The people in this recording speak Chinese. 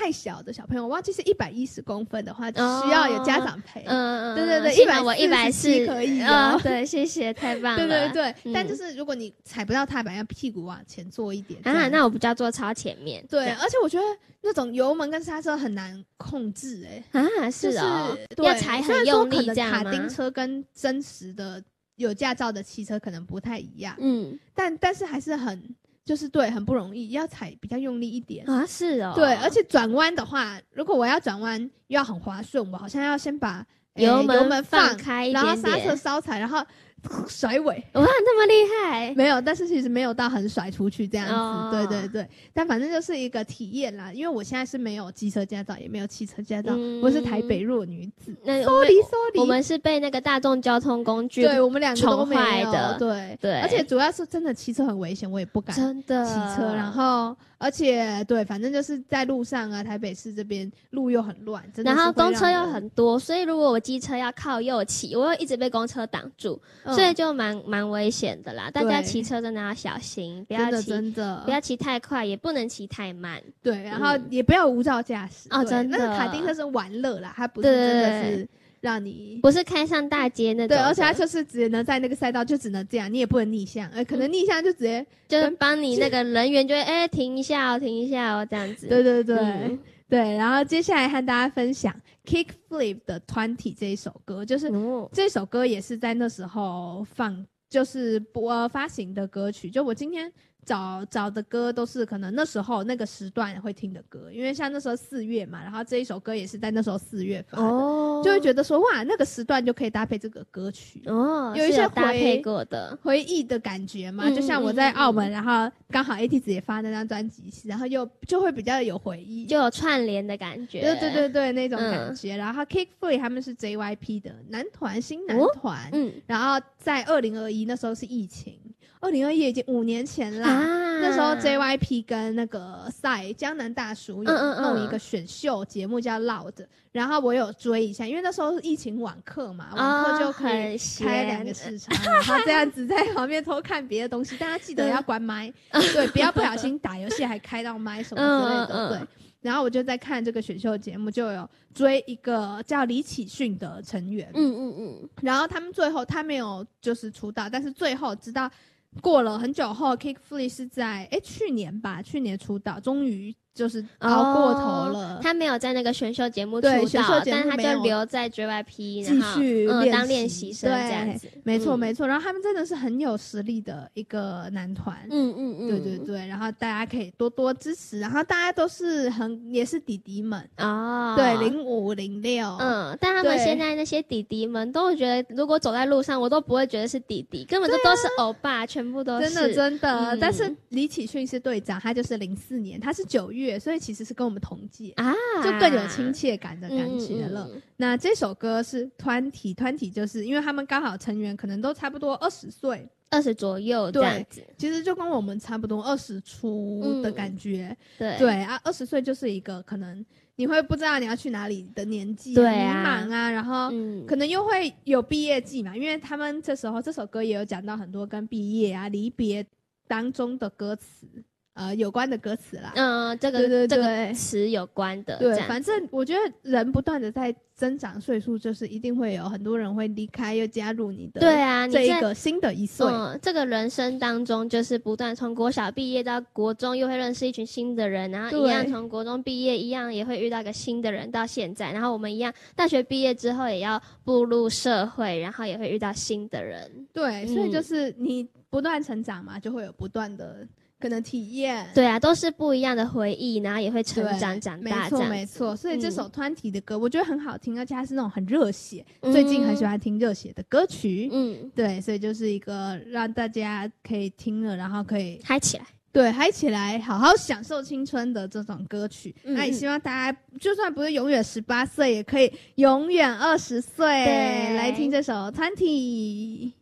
太小的小朋友，我忘记是110公分的话，需要有家长陪。对对对， 幸好我140 可以对，谢谢，太棒了。 对对对，但就是如果你踩不到踏板，要屁股往前坐一点那我比较坐超前面。 对，而且我觉得那种油门跟刹车很难控制是哦， 就是要踩很用力这样吗？ 卡丁车跟真实的有驾照的汽车可能不太一样，但是还是很就是对，很不容易，要踩比较用力一点是哦， 对，而且转弯的话，如果我要转弯又要很滑顺，我好像要先把油门放开一点点， 然后刹车稍踩，然后甩尾。 哇，那么厉害！ 没有，但是其实没有到很甩出去这样子。对对对，但反正就是一个体验啦。因为我现在是没有机车驾照，也没有汽车驾照，我是台北弱女子。sorry， 我们是被那个大众交通工具对我们两个都没有的。 对对， 而且主要是真的骑车很危险，我也不敢真的骑车。然后而且对，反正就是在路上啊，台北市这边路又很乱，真的是然后公车又很多，所以如果我机车要靠右骑，我又一直被公车挡住，所以就蛮危险的啦。大家骑车真的要小心，不要骑太快，也不能骑太慢。 对，然后也不要无照驾驶真的。 那个卡丁车是玩乐啦，它不是真的是让你不是开上大街那种。 对，而且它就是只能在那个赛道就只能这样，你也不能逆向，可能逆向就直接就是帮你那个人员就会停一下停一下这样子。 对对对。对，然后接下来和大家分享 Kickflip 的 20这一首歌，就是这首歌也是在那时候就是发行的歌曲。就我今天找的歌都是可能那时候那个时段会听的歌，因为像那时候4月嘛，然后这一首歌也是在那时候4月发的，就会觉得说哇，那个时段就可以搭配这个歌曲有一些搭配过的回忆的感觉嘛。就像我在澳门，然后刚好 AT 子也发那张专辑，然后就会比较有回忆， 就有串联的感觉。 对对对对，那种感觉。然后 Kickflip 他们是 JYP 的新男团，然后在2021那时候是疫情，2021已经5年前啦。那时候 JYP 跟那个江南大叔有弄一个选秀节目叫 Loud，然后我有追一下，因为那时候是疫情网课嘛，网课就可以开2个视窗，然后这样子在旁边偷看别的东西，大家记得要关麦，对，不要不小心打游戏还开到麦什么之类的，对。然后我就在看这个选秀节目，就有追一个叫李启训的成员，然后他们最后他没有就是出道，但是最后直到过了很久后 Kickflip 是在去年出道，终于就是熬过头了。 他没有在那个选秀节目出道，但他就留在 JYP 继续当练习生这样子。 没错没错。然后他们真的是很有实力的一个男团，对对对。然后大家可以多多支持，然后大家都是也是弟弟们对，05、06， 但他们现在那些弟弟们都觉得，如果走在路上，我都不会觉得是弟弟，根本都是欧巴，全部都是真的。但是李启训是队长，他就是04年，他是9月，所以其实是跟我们同届就更有亲切感的感觉了。那这首歌是20，就是因为他们刚好成员可能都差不多20岁 ，20左右这样子， 其实就跟我们差不多20出的感觉。 对啊，20岁就是一个可能你会不知道你要去哪里的年纪， 对迷茫啊，然后可能又会有毕业季嘛，因为他们这首歌也有讲到很多跟毕业啊、离别当中的歌词。有关的歌词啦， 这个词有关的， 对，反正我觉得人不断的在增长岁数，就是一定会有很多人会离开，又加入你的这一个新的一岁。 这个人生当中，就是不断从国小毕业到国中，又会认识一群新的人，然后一样从国中毕业，一样也会遇到一个新的人到现在，然后我们一样大学毕业之后也要步入社会，然后也会遇到新的人。 对，所以就是你不断成长嘛，就会有不断的可能体验， 对啊，都是不一样的回忆，然后也会成长长大， 没错没错。所以这首20的歌，我觉得很好听，而且它是那种很热血，最近很喜欢听热血的歌曲，对，所以就是一个让大家可以听了，然后可以嗨起来， 对，嗨起来，好好享受青春的这种歌曲。那也希望大家就算不是永远18岁，也可以永远20岁，来听这首20。